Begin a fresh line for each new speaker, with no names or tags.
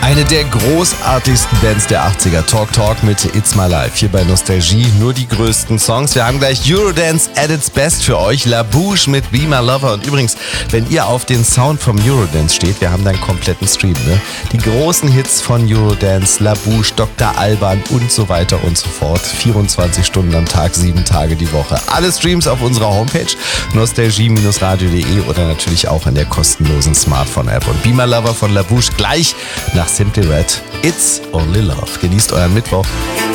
Eine der großartigsten Bands der 80er, Talk mit It's My Life. Hier bei Nostalgie nur die größten Songs. Wir haben gleich Eurodance at its best für euch. La Bouche mit Be My Lover. Und übrigens, wenn ihr auf den Sound vom Eurodance steht, wir haben da einen kompletten Stream. Ne? Die großen Hits von Eurodance, La Bouche, Dr. Alban und so weiter und so fort. 24 Stunden am Tag, 7 Tage die Woche. Alle Streams auf unserer Homepage nostalgie-radio.de oder natürlich auch in der kostenlosen Smartphone-App. Und Be My Lover von La Bouche gleich nach Simply Red. It's Only Love. Genießt euren Mittwoch.